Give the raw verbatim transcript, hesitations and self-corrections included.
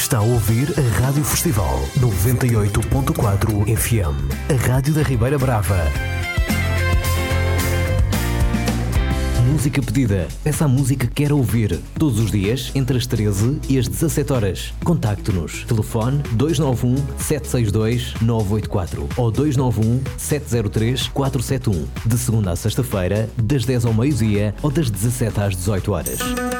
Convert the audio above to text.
Está a ouvir a Rádio Festival noventa e oito ponto quatro F M, a rádio da Ribeira Brava. Música pedida. Peça a música que quer ouvir. Todos os dias, entre as treze e as dezassete horas. Contacte-nos. Telefone dois nove um, sete seis dois, nove oito quatro ou dois nove um, sete zero três, quatro sete um. De segunda a sexta-feira, das dez ao meio-dia ou das dezassete às dezoito horas.